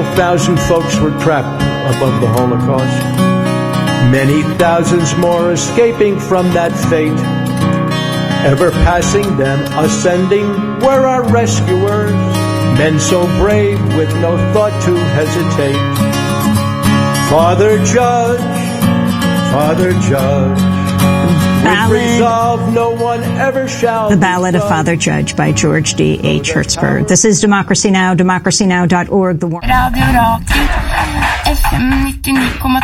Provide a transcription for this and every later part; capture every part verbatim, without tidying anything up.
several thousand folks were trapped above the Holocaust. Many thousands more escaping from that fate. Ever passing them, ascending, were our rescuers. Men so brave with no thought to hesitate. Father Judge, Father Judge, with resolve no one ever shall. The Ballad of Father Judge by George D. H. Hertzberg. This is Democracy Now!, democracy now dot org. The War- Radio Rakel, F M ninety-nine komma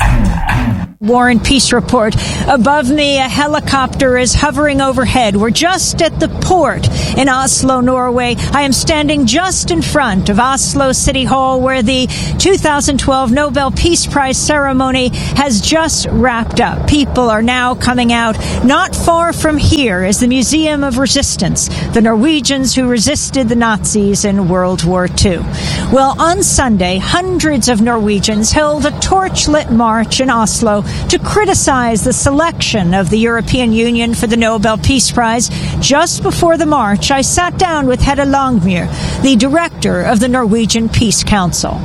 tre. War and Peace Report. Above me, a helicopter is hovering overhead. We're just at the port in Oslo, Norway. I am standing just in front of Oslo City Hall, where the two thousand twelve Nobel Peace Prize ceremony has just wrapped up. People are now coming out. Not far from here is the Museum of Resistance, the Norwegians who resisted the Nazis in World War Two. Well, on Sunday, hundreds of Norwegians held a torch-lit march in Oslo to criticize the selection of the European Union for the Nobel Peace Prize. Just before the march, I sat down with Hedda Langmuir, the director of the Norwegian Peace Council.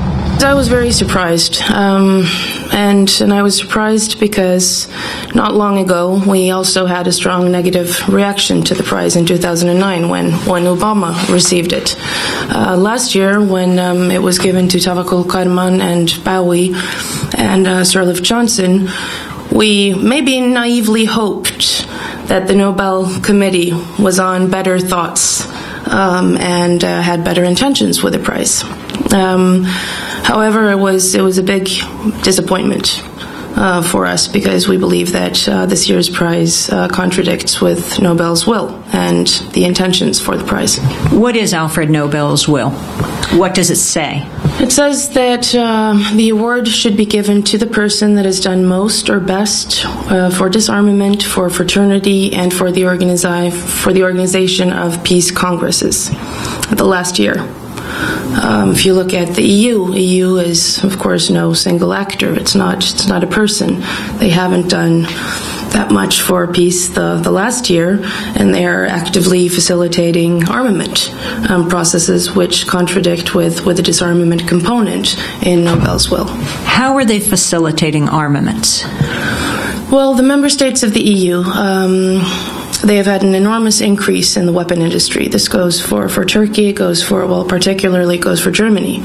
I was very surprised, um, and and I was surprised because not long ago we also had a strong negative reaction to the prize in two thousand nine when, when Obama received it. Uh, last year, when um, it was given to Tawakkol Karman and Bowie and uh, Sirleaf Johnson, we maybe naively hoped that the Nobel Committee was on better thoughts um, and uh, had better intentions with the prize. Um, However, it was it was a big disappointment uh, for us because we believe that uh, this year's prize uh, contradicts with Nobel's will and the intentions for the prize. What is Alfred Nobel's will? What does it say? It says that uh, the award should be given to the person that has done most or best uh, for disarmament, for fraternity, and for the organizi- for the organization of peace congresses the last year. Um, if you look at the E U, E U is, of course, no single actor. It's not. It's not a person. They haven't done that much for peace the, the last year, and they are actively facilitating armament um, processes which contradict with, with the disarmament component in Nobel's will. How are they facilitating armaments? Well, the member states of the E U, um, they have had an enormous increase in the weapon industry. This goes for, for Turkey, it goes for, well, particularly it goes for Germany.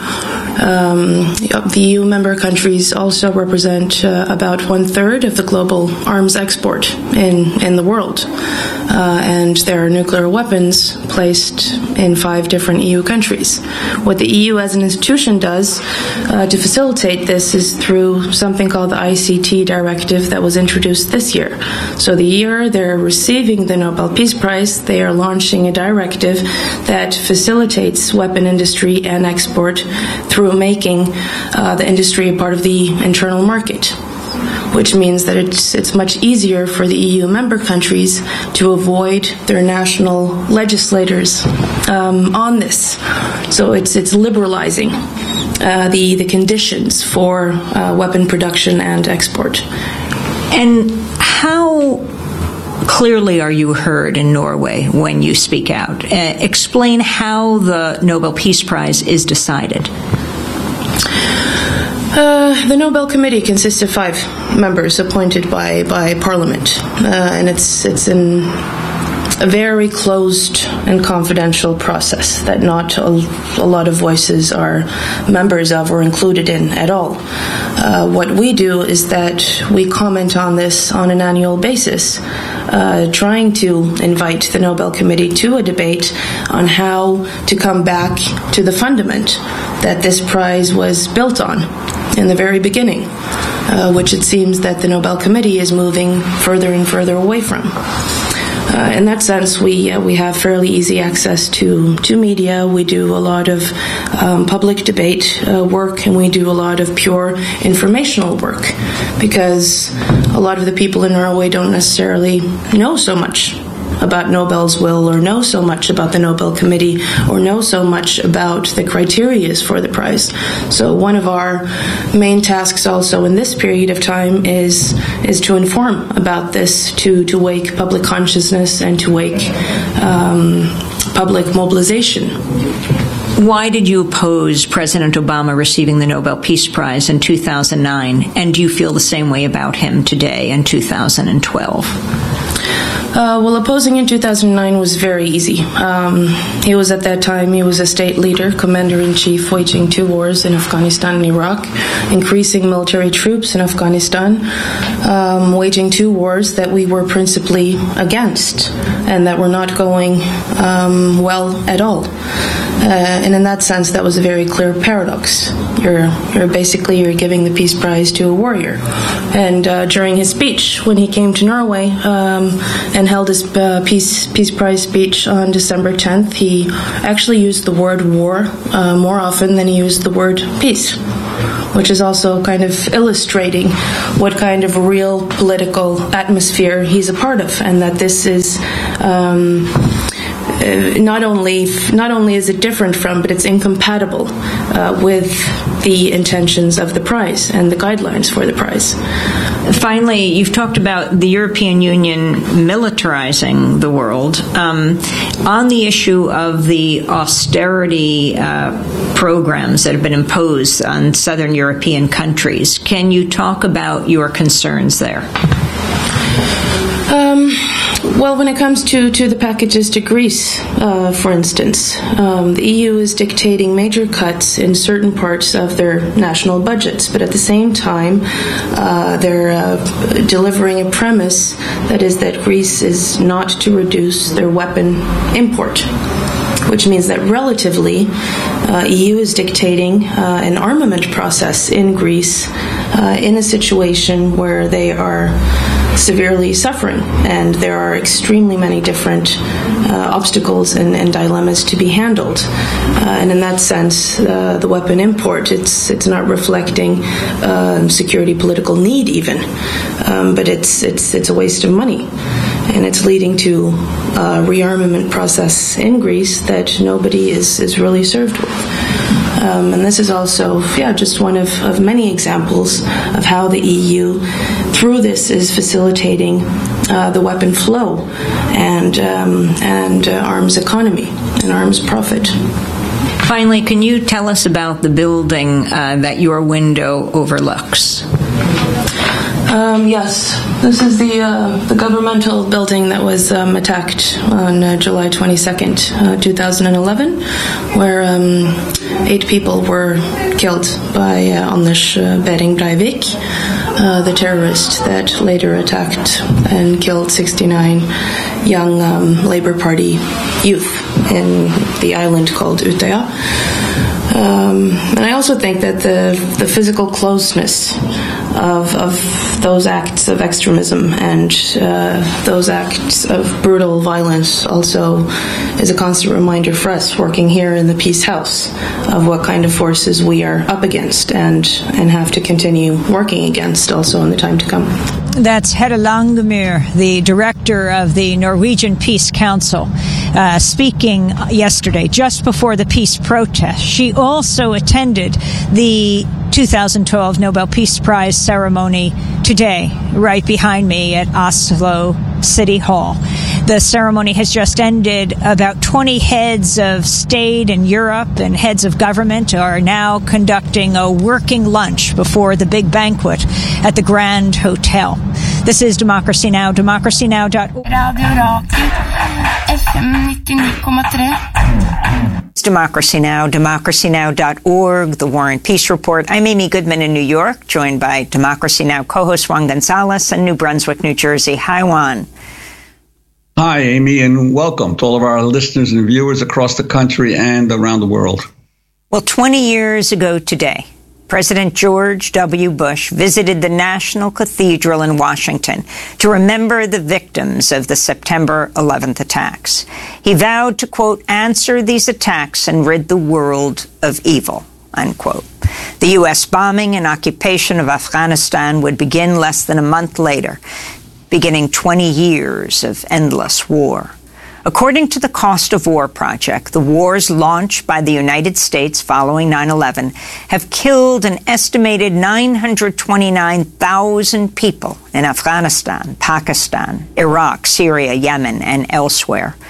Um, the E U member countries also represent uh, about one-third of the global arms export in, in the world. Uh, and there are nuclear weapons placed in five different E U countries. What the E U as an institution does uh, to facilitate this is through something called the I C T directive that was introduced this year. So the year they're receiving the Nobel Peace Prize, they are launching a directive that facilitates weapon industry and export through making uh, the industry a part of the internal market, which means that it's it's much easier for the E U member countries to avoid their national legislators um, on this. So it's it's liberalizing uh, the the conditions for uh, weapon production and export. And how clearly are you heard in Norway when you speak out? Uh, explain how the Nobel Peace Prize is decided. Uh, the Nobel Committee consists of five members appointed by, by Parliament, uh, and it's it's in a very closed and confidential process that not a, a lot of voices are members of or included in at all. Uh, what we do is that we comment on this on an annual basis, uh, trying to invite the Nobel Committee to a debate on how to come back to the fundament that this prize was built on in the very beginning, uh, which it seems that the Nobel Committee is moving further and further away from. Uh, in that sense, we uh, we have fairly easy access to, to media. We do a lot of um, public debate uh, work, and we do a lot of pure informational work, because a lot of the people in Norway don't necessarily know so much about Nobel's will, or know so much about the Nobel Committee, or know so much about the criteria for the prize. So one of our main tasks also in this period of time is is to inform about this, to, to wake public consciousness and to wake um, public mobilization. Why did you oppose President Obama receiving the Nobel Peace Prize in two thousand nine, and do you feel the same way about him today in two thousand twelve? Uh, well, opposing in two thousand nine was very easy. Um, he was at that time, he was a state leader, commander-in-chief, waging two wars in Afghanistan and Iraq, increasing military troops in Afghanistan, um, waging two wars that we were principally against and that were not going um, well at all. Uh, and in that sense, that was a very clear paradox. You're, you're basically you're giving the Peace Prize to a warrior. And uh, during his speech, when he came to Norway um, and held his uh, Peace Peace Prize speech on December tenth, he actually used the word war uh, more often than he used the word peace, which is also kind of illustrating what kind of real political atmosphere he's a part of, and that this is. Um, Uh, not only not only is it different from, but it's incompatible uh, with the intentions of the prize and the guidelines for the prize. Finally, you've talked about the European Union militarizing the world. Um, on the issue of the austerity uh, programs that have been imposed on southern European countries, can you talk about your concerns there? Um, well, when it comes to, to the packages to Greece, uh, for instance, um, the E U is dictating major cuts in certain parts of their national budgets, but at the same time, uh, they're uh, delivering a premise that is that Greece is not to reduce their weapon import, which means that relatively, uh, E U is dictating uh, an armament process in Greece uh, in a situation where they are severely suffering, and there are extremely many different uh, obstacles and, and dilemmas to be handled. Uh, and in that sense, uh, the weapon import, it's it's not reflecting uh, security political need even, um, but it's it's it's a waste of money, and it's leading to a rearmament process in Greece that nobody is, is really served with. Um, and this is also, yeah, just one of, of many examples of how the E U, through this, is facilitating uh, the weapon flow and um, and uh, arms economy and arms profit. Finally, can you tell us about the building uh, that your window overlooks? Um, yes, this is the uh, the governmental building that was um, attacked on uh, July twenty-second, uh, two thousand eleven, where um, eight people were killed by uh, Anders Behring Breivik, uh, the terrorist that later attacked and killed sixty-nine young um, Labour Party youth in the island called Utøya. Um, and I also think that the the physical closeness of of those acts of extremism and uh, those acts of brutal violence also is a constant reminder for us working here in the Peace House of what kind of forces we are up against and and have to continue working against also in the time to come. That's Hedda Langemyr, the director of the Norwegian Peace Council, uh, speaking yesterday, just before the peace protest. She also attended the two thousand twelve Nobel Peace Prize ceremony today, right behind me at Oslo City Hall. The ceremony has just ended. About twenty heads of state in Europe and heads of government are now conducting a working lunch before the big banquet at the Grand Hotel. This is Democracy Now!, democracy now dot org. Radio Rakel, F M ninety-nine point three. It's Democracy Now!, democracy now dot org, the War and Peace Report. I'm Amy Goodman in New York, joined by Democracy Now! Co-host Juan Gonzalez in New Brunswick, New Jersey. Hi, Juan. Hi, Amy, and welcome to all of our listeners and viewers across the country and around the world. Well, twenty years ago today, President George W. Bush visited the National Cathedral in Washington to remember the victims of the September eleventh attacks. He vowed to, quote, answer these attacks and rid the world of evil, unquote. The U S bombing and occupation of Afghanistan would begin less than a month later, beginning twenty years of endless war. According to the Cost of War Project, the wars launched by the United States following nine eleven have killed an estimated nine hundred twenty-nine thousand people in Afghanistan, Pakistan, Iraq, Syria, Yemen, and elsewhere.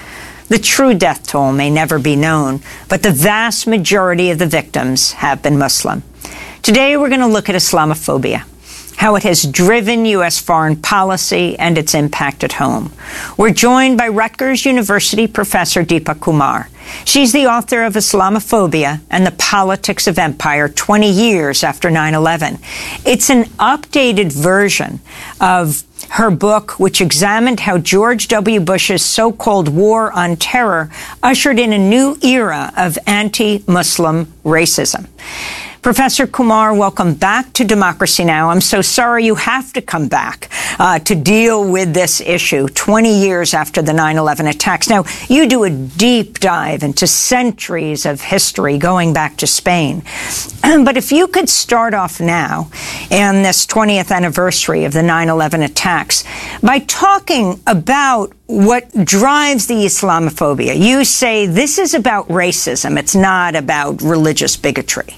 The true death toll may never be known, but the vast majority of the victims have been Muslim. Today, we're going to look at Islamophobia, how it has driven U S foreign policy and its impact at home. We're joined by Rutgers University professor Deepa Kumar. She's the author of Islamophobia and the Politics of Empire, twenty years after nine eleven. It's an updated version of her book, which examined how George W. Bush's so-called war on terror ushered in a new era of anti-Muslim racism. Professor Kumar, welcome back to Democracy Now! I'm so sorry you have to come back uh, to deal with this issue twenty years after the nine eleven attacks. Now, you do a deep dive into centuries of history going back to Spain. But if you could start off now, in this twentieth anniversary of the nine eleven attacks, by talking about what drives the Islamophobia. You say this is about racism. It's not about religious bigotry.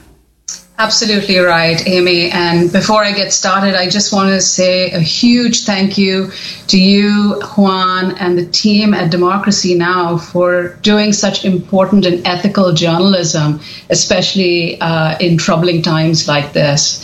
Absolutely right, Amy. And before I get started, I just want to say a huge thank you to you, Juan, and the team at Democracy Now! For doing such important and ethical journalism, especially uh, in troubling times like this.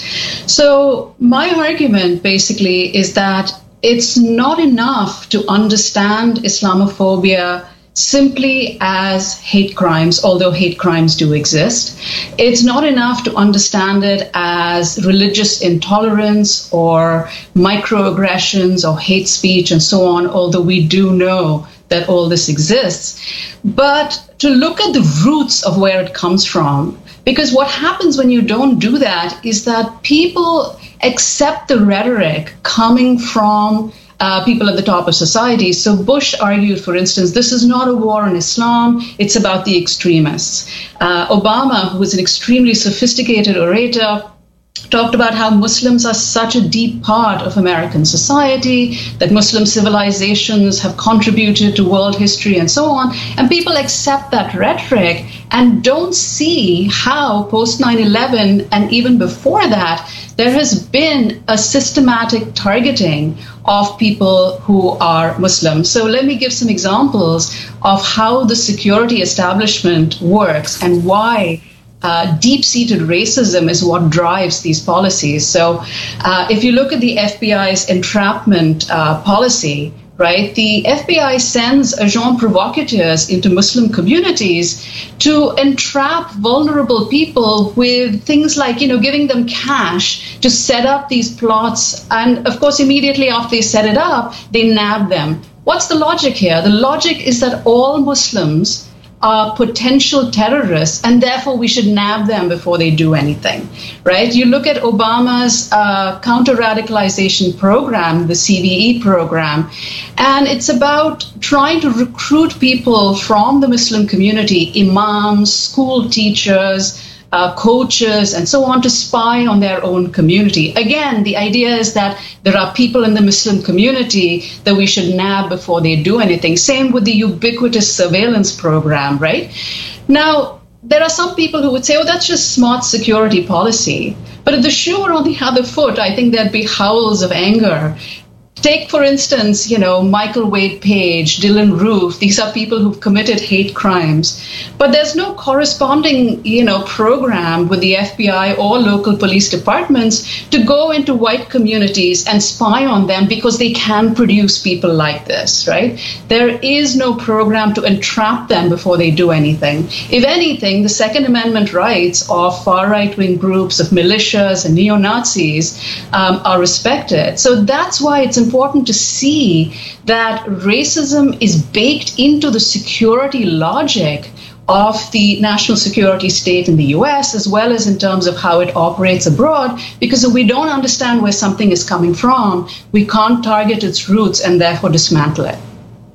So my argument basically is that it's not enough to understand Islamophobia simply as hate crimes, although hate crimes do exist. It's not enough to understand it as religious intolerance or microaggressions or hate speech and so on, although we do know that all this exists, but to look at the roots of where it comes from. Because what happens when you don't do that is that people accept the rhetoric coming from Uh, people at the top of society. So Bush argued, for instance, this is not a war on Islam, it's about the extremists. Uh, Obama, who was an extremely sophisticated orator, talked about how Muslims are such a deep part of American society, that Muslim civilizations have contributed to world history and so on. And people accept that rhetoric and don't see how post nine eleven and even before that, there has been a systematic targeting of people who are Muslim. So let me give some examples of how the security establishment works and why Uh, deep-seated racism is what drives these policies. So uh, if you look at the F B I's entrapment uh, policy, right, the F B I sends agents provocateurs into Muslim communities to entrap vulnerable people with things like, you know, giving them cash to set up these plots. And of course, immediately after they set it up, they nab them. What's the logic here? The logic is that all Muslims are potential terrorists, and therefore we should nab them before they do anything, right? You look at Obama's uh, counter-radicalization program, the C V E program, and it's about trying to recruit people from the Muslim community, imams, school teachers, Uh, coaches, and so on, to spy on their own community. Again, the idea is that there are people in the Muslim community that we should nab before they do anything. Same with the ubiquitous surveillance program, right? Now, there are some people who would say, oh, that's just smart security policy. But if the shoe were on the other foot, I think there'd be howls of anger. Take, for instance, you know, Michael Wade Page, Dylan Roof. These are people who've committed hate crimes. But there's no corresponding, you know, program with the F B I or local police departments to go into white communities and spy on them because they can produce people like this, right? There is no program to entrap them before they do anything. If anything, the Second Amendment rights of far right-wing groups, of militias and neo-Nazis um, are respected. So that's why it's important important to see that racism is baked into the security logic of the national security state in the U S, as well as in terms of how it operates abroad, because if we don't understand where something is coming from, we can't target its roots and therefore dismantle it.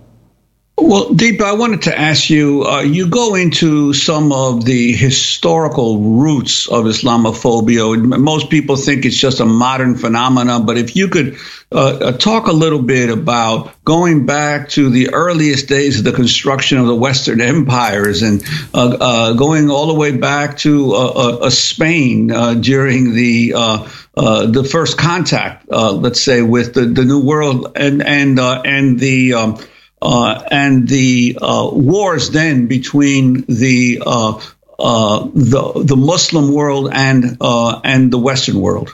Well, Deepa, I wanted to ask you, uh, you go into some of the historical roots of Islamophobia. Most people think it's just a modern phenomenon, but if you could uh, talk a little bit about going back to the earliest days of the construction of the Western empires and uh, uh, going all the way back to uh, uh, Spain uh, during the uh, uh, the first contact, uh, let's say, with the, the New World and, and, uh, and the um, uh, and the uh, wars then between the uh, uh, the the Muslim world and uh, and the Western world.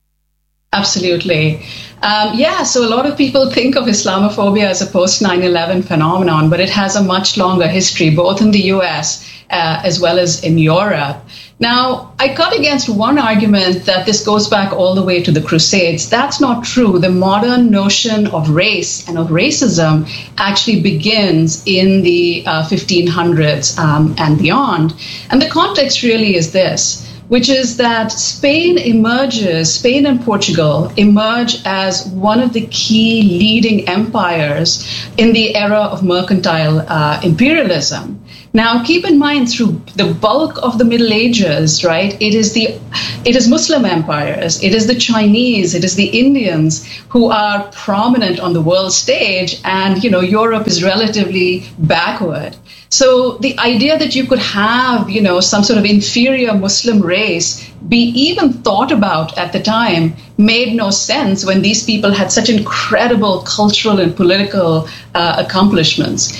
Absolutely. Um, yeah, so a lot of people think of Islamophobia as a post nine eleven phenomenon, but it has a much longer history, both in the U S uh, as well as in Europe. Now, I cut against one argument that this goes back all the way to the Crusades. That's not true. The modern notion of race and of racism actually begins in the uh, fifteen hundreds um, and beyond. And the context really is this, which is that Spain emerges, Spain and Portugal emerge as one of the key leading empires in the era of mercantile uh, imperialism. Now, keep in mind, through the bulk of the Middle Ages, right, it is the it is Muslim empires, it is the Chinese, it is the Indians who are prominent on the world stage, and, you know, Europe is relatively backward. So the idea that you could have, you know, some sort of inferior Muslim race be even thought about at the time made no sense when these people had such incredible cultural and political uh, accomplishments.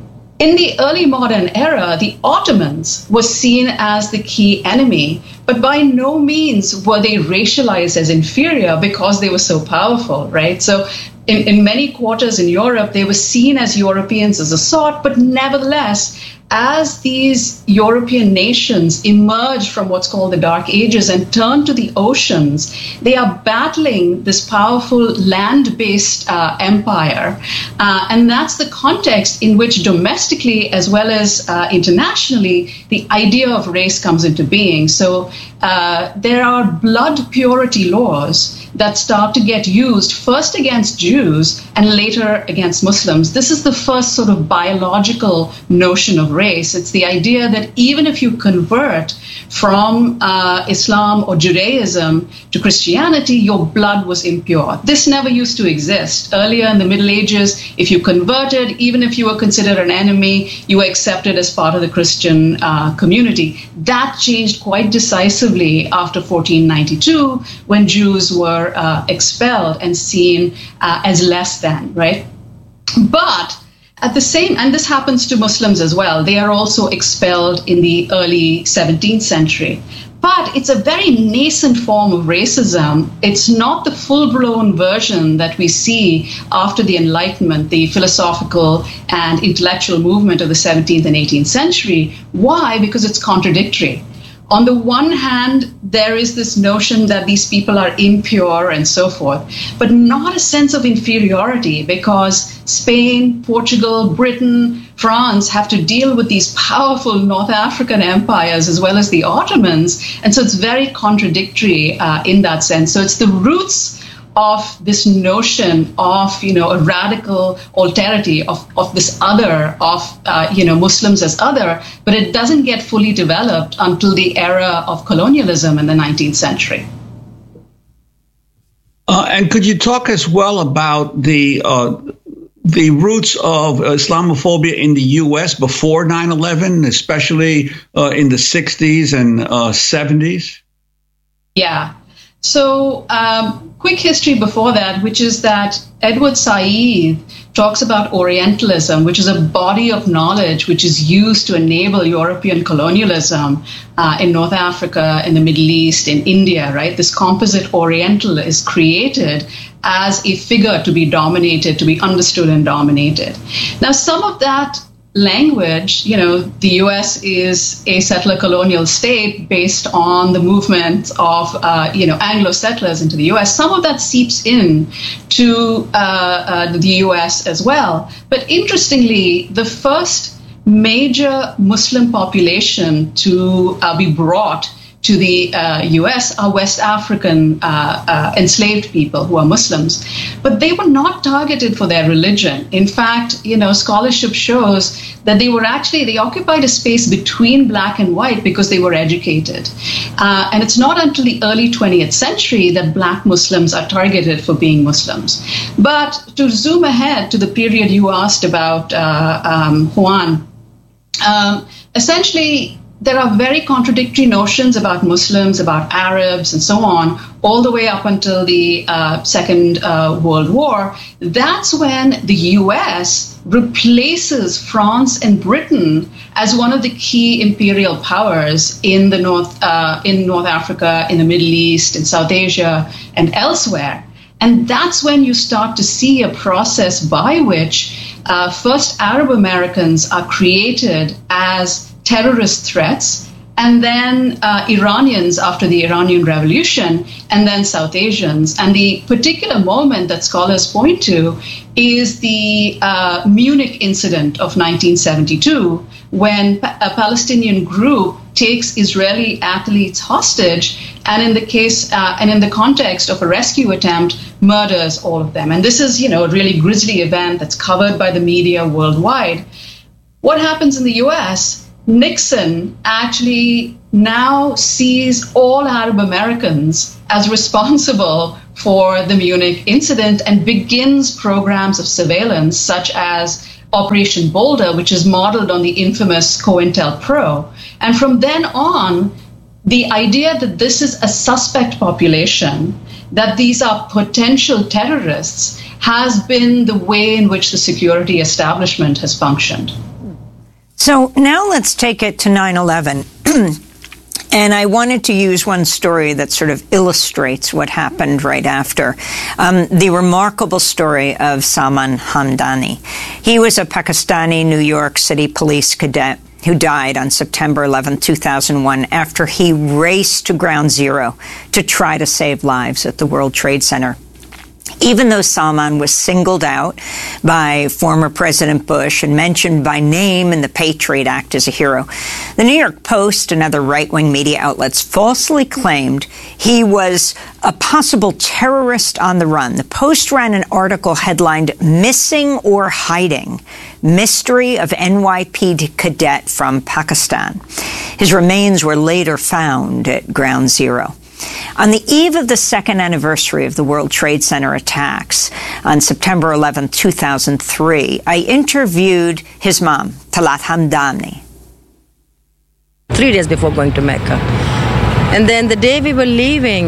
In the early modern era, the Ottomans were seen as the key enemy, but by no means were they racialized as inferior because they were so powerful, right? So in, in many quarters in Europe, they were seen as Europeans as a sort, but nevertheless, as these European nations emerge from what's called the Dark Ages and turn to the oceans, they are battling this powerful land-based uh, empire. Uh, and that's the context in which domestically as well as uh, internationally, the idea of race comes into being. So uh, there are blood purity laws that start to get used first against Jews and later against Muslims. This is the first sort of biological notion of race. It's the idea that even if you convert from uh, Islam or Judaism to Christianity, your blood was impure. This never used to exist. Earlier in the Middle Ages, if you converted, even if you were considered an enemy, you were accepted as part of the Christian uh, community. That changed quite decisively after fourteen ninety-two, when Jews were uh, expelled and seen uh, as less than, right? But at the same, and this happens to Muslims as well, they are also expelled in the early seventeenth century. But it's a very nascent form of racism. It's not the full-blown version that we see after the Enlightenment, the philosophical and intellectual movement of the seventeenth and eighteenth century. Why? Because it's contradictory. On the one hand, there is this notion that these people are impure and so forth, but not a sense of inferiority, because Spain, Portugal, Britain, France have to deal with these powerful North African empires as well as the Ottomans. And so it's very contradictory uh, in that sense. So it's the roots of this notion of, you know, a radical alterity of, of this other, of, uh, you know, Muslims as other, but it doesn't get fully developed until the era of colonialism in the nineteenth century. Uh, and could you talk as well about the uh, the roots of Islamophobia in the U S before nine eleven, especially uh, in the sixties and uh, seventies? Yeah. So, um, quick history before that, which is that Edward Said talks about Orientalism, which is a body of knowledge which is used to enable European colonialism uh, in North Africa, in the Middle East, in India, right? This composite Oriental is created as a figure to be dominated, to be understood and dominated. Now, some of that language, you know, the U S is a settler colonial state based on the movement of, uh, you know, Anglo settlers into the U S. Some of that seeps in to uh, uh, the U S as well. But interestingly, the first major Muslim population to uh, be brought to the uh, U S are West African uh, uh, enslaved people who are Muslims. But they were not targeted for their religion. In fact, you know, scholarship shows that they were actually, they occupied a space between black and white because they were educated. Uh, and it's not until the early twentieth century that black Muslims are targeted for being Muslims. But to zoom ahead to the period you asked about, uh, um, Juan, um, essentially, there are very contradictory notions about Muslims, about Arabs, and so on, all the way up until the uh, Second uh, World War. That's when the U S replaces France and Britain as one of the key imperial powers in the North, uh, in North Africa, in the Middle East, in South Asia, and elsewhere. And that's when you start to see a process by which uh, first Arab Americans are created as terrorist threats, and then uh, Iranians after the Iranian Revolution, and then South Asians. And the particular moment that scholars point to is the uh, Munich incident of nineteen seventy-two, when a Palestinian group takes Israeli athletes hostage, and in the case uh, and in the context of a rescue attempt, murders all of them. And this is, you know, a really grisly event that's covered by the media worldwide. What happens in the U S? Nixon actually now sees all Arab Americans as responsible for the Munich incident and begins programs of surveillance such as Operation Boulder, which is modeled on the infamous COINTELPRO. And from then on, the idea that this is a suspect population, that these are potential terrorists, has been the way in which the security establishment has functioned. So now let's take it to nine eleven. And I wanted to use one story that sort of illustrates what happened right after. Um, the remarkable story of Salman Hamdani. He was a Pakistani New York City police cadet who died on September eleventh, two thousand one, after he raced to Ground Zero to try to save lives at the World Trade Center. Even though Salman was singled out by former President Bush and mentioned by name in the Patriot Act as a hero, the New York Post and other right-wing media outlets falsely claimed he was a possible terrorist on the run. The Post ran an article headlined, "Missing or Hiding? Mystery of N Y P D Cadet from Pakistan." His remains were later found at Ground Zero. On the eve of the second anniversary of the World Trade Center attacks on September eleventh, two thousand three, I interviewed his mom, Talat Hamdani. Three days before going to Mecca. And then the day we were leaving,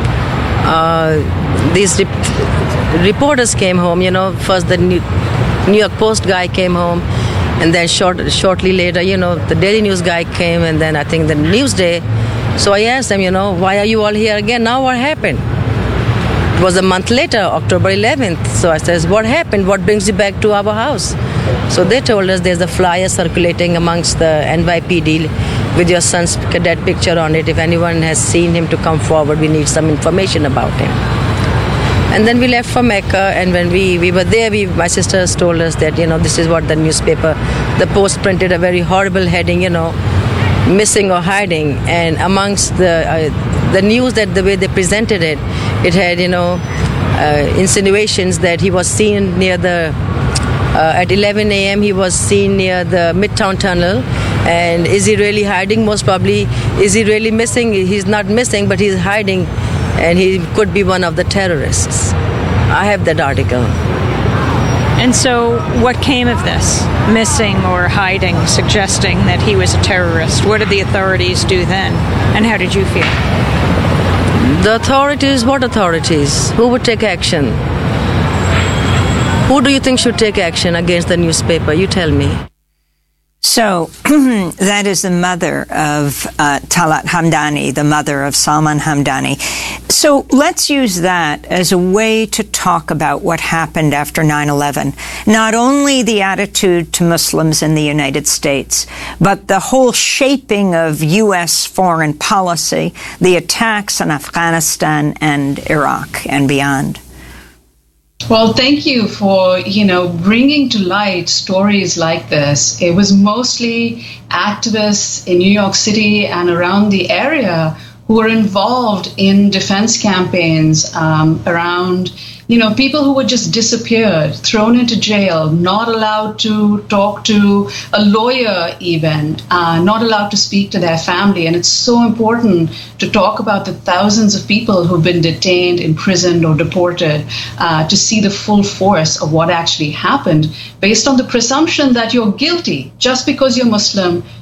uh, these rep- reporters came home. You know, first the New, New York Post guy came home, and then short, shortly later, you know, the Daily News guy came, and then I think the Newsday. So I asked them, you know, why are you all here again? Now what happened? It was a month later, October eleventh. So I says, what happened? What brings you back to our house? So they told us there's a flyer circulating amongst the N Y P D with your son's cadet picture on it. If anyone has seen him, to come forward, we need some information about him. And then we left for Mecca, and when we, we were there, we, my sisters told us that, you know, this is what the newspaper, the Post printed a very horrible heading, you know, missing or hiding, and amongst the uh, the news, that the way they presented it, it had, you know, uh, insinuations that he was seen near the uh, at eleven a.m. he was seen near the Midtown Tunnel. And is he really hiding? Most probably, is he really missing? He's not missing, but he's hiding, and he could be one of the terrorists. I have that article. And so what came of this? Missing or hiding, suggesting that he was a terrorist. What did the authorities do then? And how did you feel? The authorities, what authorities? Who would take action? Who do you think should take action against the newspaper? You tell me. So that is the mother of uh, Talat Hamdani, the mother of Salman Hamdani. So let's use that as a way to talk about what happened after nine eleven. Not only the attitude to Muslims in the United States, but the whole shaping of U S foreign policy, the attacks on Afghanistan and Iraq and beyond. Well, thank you for, you know, bringing to light stories like this. It was mostly activists in New York City and around the area who were involved in defense campaigns um, around, you know, people who were just disappeared, thrown into jail, not allowed to talk to a lawyer even, uh, not allowed to speak to their family. And it's so important to talk about the thousands of people who've been detained, imprisoned, or deported, uh, to see the full force of what actually happened, based on the presumption that you're guilty just because you're Muslim,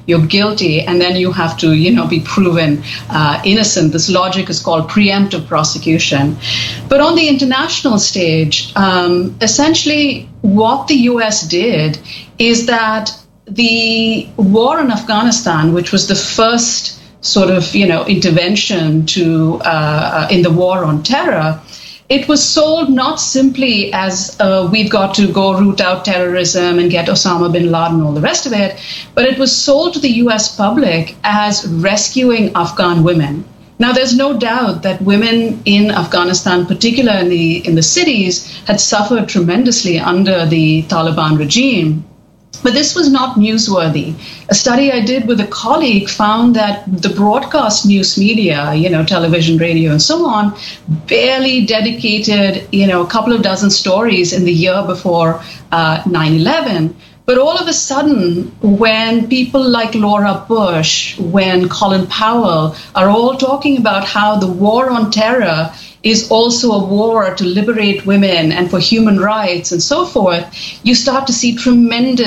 you're guilty, and then you have to, you know, be proven uh, innocent. This logic is called preemptive prosecution. But on the international stage, um, essentially what the U S did is that the war in Afghanistan, which was the first sort of, you know, intervention to uh, in the war on terror, it was sold not simply as uh, we've got to go root out terrorism and get Osama bin Laden and all the rest of it, but it was sold to the U S public as rescuing Afghan women. Now, there's no doubt that women in Afghanistan, particularly in the in the cities, had suffered tremendously under the Taliban regime. But this was not newsworthy. A study I did with a colleague found that the broadcast news media, you know, television, radio, and so on, barely dedicated, you know, a couple of dozen stories in the year before uh, nine eleven. But all of a sudden, when people like Laura Bush, when Colin Powell are all talking about how the war on terror is also a war to liberate women and for human rights and so forth, you start to see tremendous